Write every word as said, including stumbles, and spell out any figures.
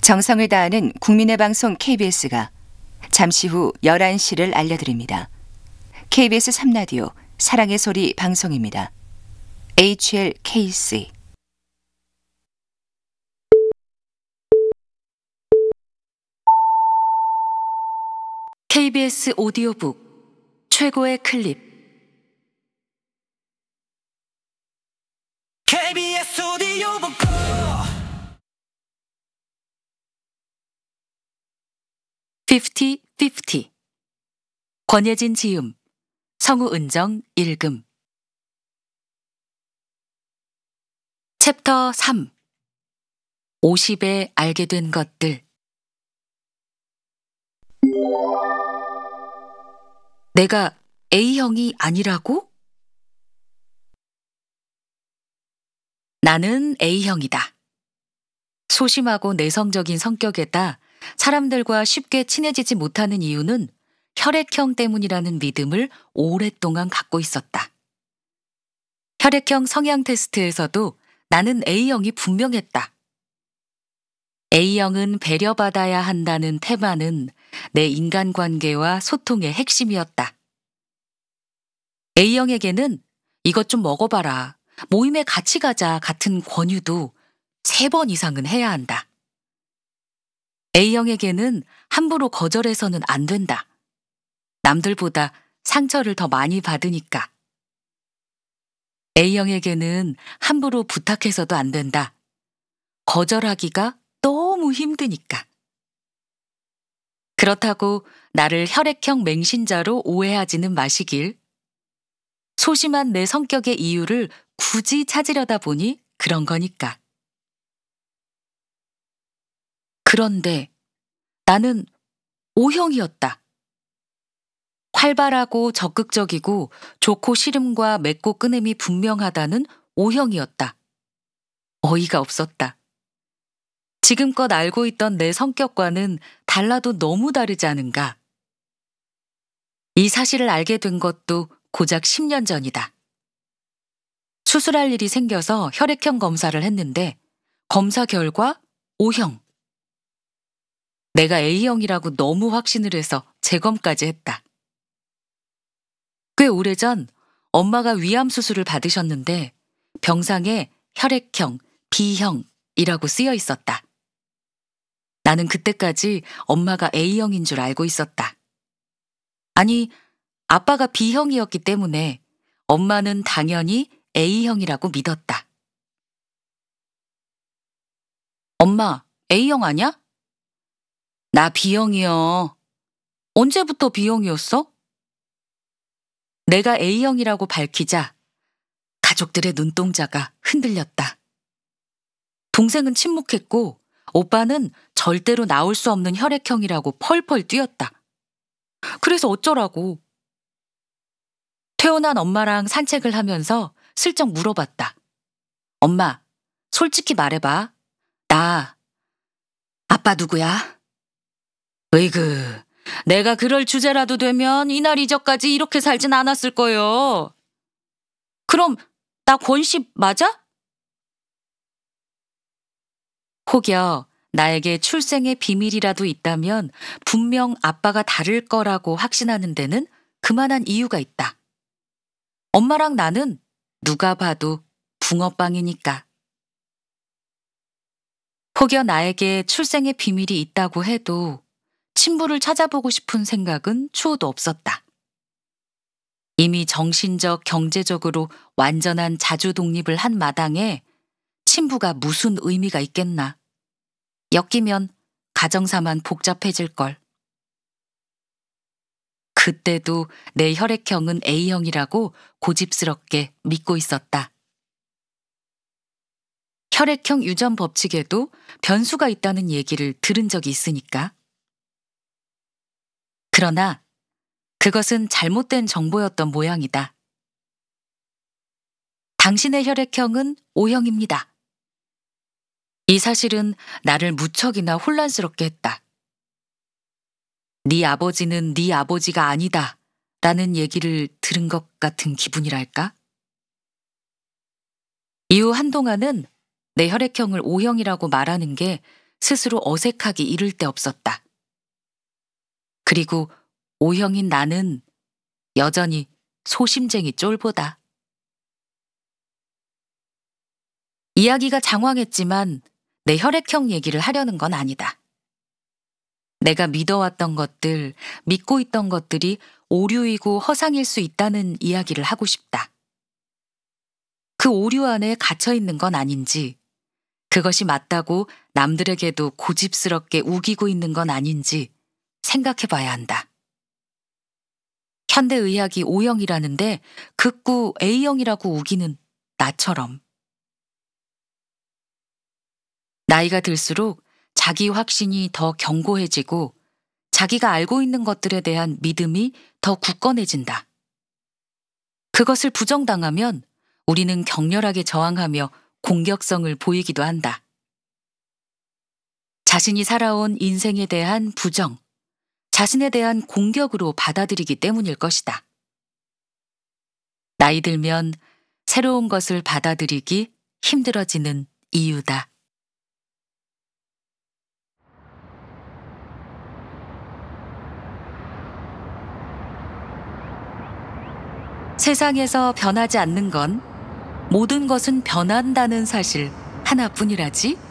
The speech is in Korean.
정성을 다하는 국민의 방송 케이비에스가 잠시 후 열한 시를 알려드립니다. 케이비에스 삼 라디오 사랑의 소리 방송입니다. 에이치엘케이씨 케이비에스 오디오북 최고의 클립. 케이비에스 오디오북 피프티 피프티 권예진 지음, 성우 은정 읽음. 챕터 삼. 오십에 알게 된 것들. 내가 A형이 아니라고? 나는 A형이다. 소심하고 내성적인 성격에다 사람들과 쉽게 친해지지 못하는 이유는 혈액형 때문이라는 믿음을 오랫동안 갖고 있었다. 혈액형 성향 테스트에서도 나는 A형이 분명했다. A형은 배려받아야 한다는 테마는 내 인간관계와 소통의 핵심이었다. A형에게는 이것 좀 먹어봐라, 모임에 같이 가자 같은 권유도 세 번 이상은 해야 한다. A형에게는 함부로 거절해서는 안 된다. 남들보다 상처를 더 많이 받으니까. A형에게는 함부로 부탁해서도 안 된다. 거절하기가 너무 힘드니까. 그렇다고 나를 혈액형 맹신자로 오해하지는 마시길. 소심한 내 성격의 이유를 굳이 찾으려다 보니 그런 거니까. 그런데 나는 O형이었다. 활발하고 적극적이고 좋고 싫음과 맺고 끊음이 분명하다는 O형이었다. 어이가 없었다. 지금껏 알고 있던 내 성격과는 달라도 너무 다르지 않은가. 이 사실을 알게 된 것도 고작 십 년 전이다. 수술할 일이 생겨서 혈액형 검사를 했는데 검사 결과 O형. 내가 A형이라고 너무 확신을 해서 재검까지 했다. 꽤 오래전 엄마가 위암 수술을 받으셨는데 병상에 혈액형, B형이라고 쓰여 있었다. 나는 그때까지 엄마가 A형인 줄 알고 있었다. 아니, 아빠가 B형이었기 때문에 엄마는 당연히 A형이라고 믿었다. 엄마, A형 아냐? 나 B형이요. 언제부터 B형이었어? 내가 A형이라고 밝히자 가족들의 눈동자가 흔들렸다. 동생은 침묵했고 오빠는 절대로 나올 수 없는 혈액형이라고 펄펄 뛰었다. 그래서 어쩌라고. 퇴원한 엄마랑 산책을 하면서 슬쩍 물어봤다. 엄마, 솔직히 말해봐. 나 아빠 누구야? 으이그, 내가 그럴 주제라도 되면 이날 이전까지 이렇게 살진 않았을 거요. 그럼 나 권씨 맞아? 혹여 나에게 출생의 비밀이라도 있다면 분명 아빠가 다를 거라고 확신하는 데는 그만한 이유가 있다. 엄마랑 나는 누가 봐도 붕어빵이니까. 혹여 나에게 출생의 비밀이 있다고 해도 친부를 찾아보고 싶은 생각은 추호도 없었다. 이미 정신적, 경제적으로 완전한 자주 독립을 한 마당에 친부가 무슨 의미가 있겠나. 엮이면 가정사만 복잡해질걸. 그때도 내 혈액형은 A형이라고 고집스럽게 믿고 있었다. 혈액형 유전 법칙에도 변수가 있다는 얘기를 들은 적이 있으니까. 그러나 그것은 잘못된 정보였던 모양이다. 당신의 혈액형은 O형입니다. 이 사실은 나를 무척이나 혼란스럽게 했다. 네 아버지는 네 아버지가 아니다 라는 얘기를 들은 것 같은 기분이랄까? 이후 한동안은 내 혈액형을 O형이라고 말하는 게 스스로 어색하기 이를 데 없었다. 그리고 O형인 나는 여전히 소심쟁이 쫄보다. 이야기가 장황했지만 내 혈액형 얘기를 하려는 건 아니다. 내가 믿어왔던 것들, 믿고 있던 것들이 오류이고 허상일 수 있다는 이야기를 하고 싶다. 그 오류 안에 갇혀 있는 건 아닌지, 그것이 맞다고 남들에게도 고집스럽게 우기고 있는 건 아닌지 생각해 봐야 한다. 현대의학이 O형이라는데 극구 A형이라고 우기는 나처럼. 나이가 들수록 자기 확신이 더 견고해지고 자기가 알고 있는 것들에 대한 믿음이 더 굳건해진다. 그것을 부정당하면 우리는 격렬하게 저항하며 공격성을 보이기도 한다. 자신이 살아온 인생에 대한 부정, 자신에 대한 공격으로 받아들이기 때문일 것이다. 나이 들면 새로운 것을 받아들이기 힘들어지는 이유다. 세상에서 변하지 않는 건 모든 것은 변한다는 사실 하나뿐이라지.